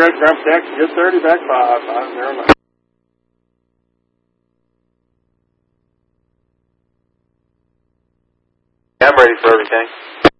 red, grab taxi, get 30, back 5, never mind. I'm ready for everything.